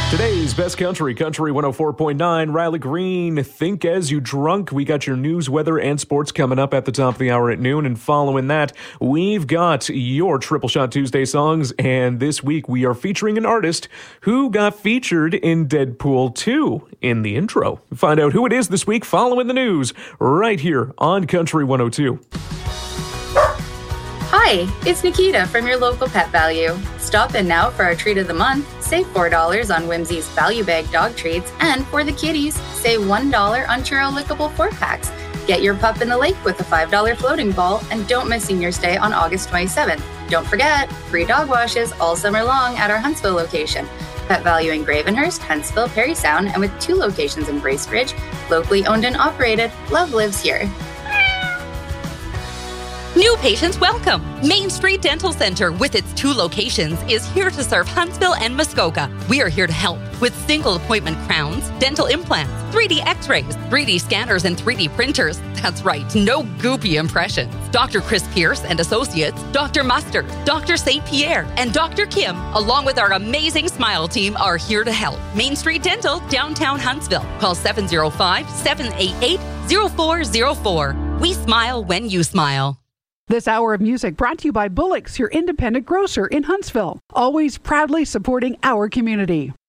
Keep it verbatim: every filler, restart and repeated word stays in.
Today's Best Country, Country one oh four point nine, Riley Green, Think As You Drunk. We got your news, weather, and sports coming up at the top of the hour at noon. And following that, we've got your Triple Shot Tuesday songs. And this week, we are featuring an artist who got featured in Deadpool two in the intro. Find out who it is this week following the news right here on Country one oh two. Hi, it's Nikita from your local Pet Value. Stop in now for our treat of the month. Save four dollars on Whimsy's Value Bag dog treats, and for the kitties, save one dollar on Churro Lickable four packs. Get your pup in the lake with a five dollars floating ball, and don't miss Senior Day on August twenty-seventh. Don't forget, free dog washes all summer long at our Huntsville location. Pet Value in Gravenhurst, Huntsville, Perry Sound, and with two locations in Bracebridge. Locally owned and operated, love lives here. New patients welcome! Main Street Dental Center, with its two locations, is here to serve Huntsville and Muskoka. We are here to help with single appointment crowns, dental implants, three D x-rays, three D scanners, and three D printers. That's right, no goopy impressions. Doctor Chris Pierce and Associates, Doctor Mustard, Doctor Saint Pierre, and Doctor Kim, along with our amazing Smile team, are here to help. Main Street Dental, downtown Huntsville. Call seven oh five, seven eight eight, oh four oh four. We smile when you smile. This hour of music brought to you by Bullock's, your independent grocer in Huntsville. Always proudly supporting our community.